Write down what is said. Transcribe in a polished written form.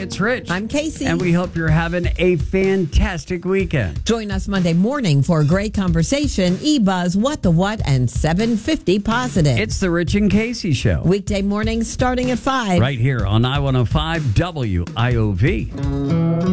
it's Rich. I'm Casey. And we hope you're having a fantastic weekend. Join us Monday morning for a great conversation. eBuzz, What the What, and 750 Positive. It's the Rich and Casey Show. Weekday mornings starting at 5. Right here on I-105 WIOV.